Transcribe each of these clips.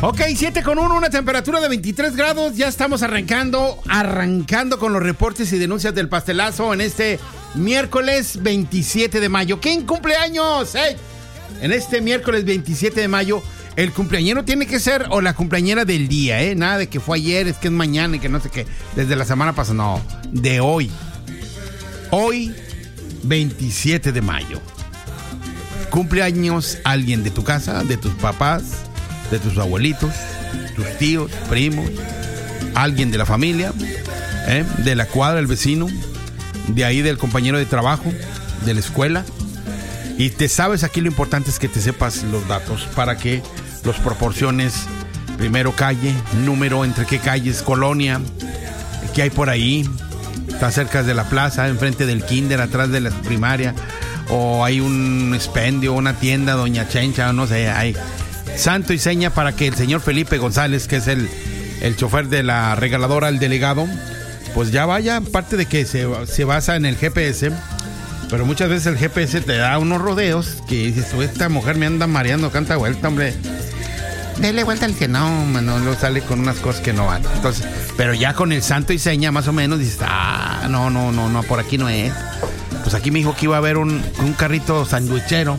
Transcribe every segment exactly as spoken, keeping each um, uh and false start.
Ok, siete con uno, una temperatura de veintitrés grados. Ya estamos arrancando, arrancando con los reportes y denuncias del pastelazo en este miércoles veintisiete de mayo. ¿Quién cumpleaños? ¡Hey! En este miércoles veintisiete de mayo, el cumpleañero tiene que ser o la cumpleañera del día, ¿eh? Nada de que fue ayer, es que es mañana y que no sé qué. Desde la semana pasada, no. De hoy. Hoy, veintisiete de mayo. Cumpleaños alguien de tu casa, de tus papás, de tus abuelitos, tus tíos, primos, alguien de la familia, ¿eh? De la cuadra, el vecino, de ahí del compañero de trabajo, de la escuela. Y te sabes, aquí lo importante es que te sepas los datos para que los proporciones, primero calle, número, entre qué calles, colonia, qué hay por ahí, está cerca de la plaza, enfrente del kinder, atrás de la primaria, o hay un expendio, una tienda, Doña Chencha, no sé, hay santo y seña para que el señor Felipe González, que es el, el chofer de la regaladora, el delegado, pues ya vaya, aparte de que se, se basa en el G P S. Pero muchas veces el G P S te da unos rodeos que dices, esta mujer me anda mareando, canta vuelta, hombre. Dele vuelta al que no, mano, lo sale con unas cosas que no van. Entonces, pero ya con el santo y seña, más o menos, dices, ah, no, no, no, no, por aquí no es. Pues aquí me dijo que iba a haber un, un carrito sandwichero.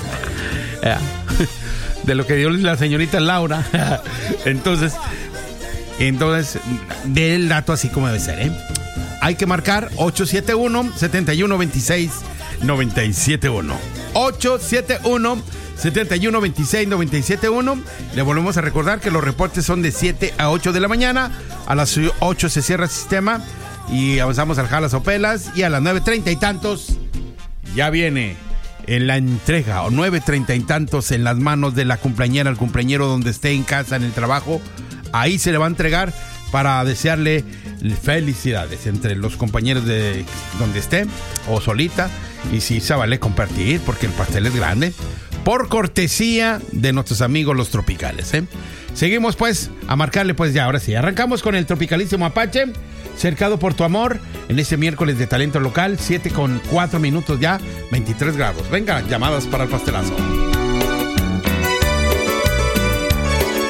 De lo que dio la señorita Laura. Entonces, entonces, ve el dato así como debe ser, ¿eh? Hay que marcar ocho siete uno, siete uno dos seis, nueve siete uno. ocho siete uno, siete uno dos seis, nueve siete uno. Le volvemos a recordar que los reportes son de siete a ocho de la mañana. A las ocho se cierra el sistema y avanzamos al Jalas o Pelas. Y a las nueve treinta y tantos ya viene en la entrega, o nueve treinta y tantos en las manos de la cumpleañera, el cumpleañero donde esté en casa, en el trabajo. Ahí se le va a entregar para desearle felicidades entre los compañeros de donde esté o solita, y si se vale compartir porque el pastel es grande, por cortesía de nuestros amigos los tropicales, ¿eh? Seguimos pues a marcarle, pues ya ahora sí arrancamos con el tropicalísimo Apache, cercado por tu amor, en este miércoles de talento local. Siete con cuatro minutos ya, veintitrés grados. Venga, llamadas para el pastelazo.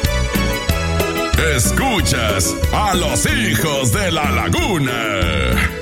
Escuchas a los hijos de la laguna.